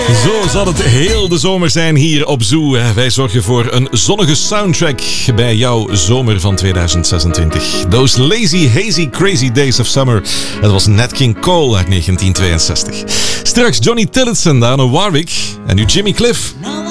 Zo zal het heel de zomer zijn hier op Zoo. Wij zorgen voor een zonnige soundtrack bij jouw zomer van 2026. Those lazy, hazy, crazy days of summer. Dat was Nat King Cole uit 1962. Straks Johnny Tillotson, Dionne Warwick en nu Jimmy Cliff.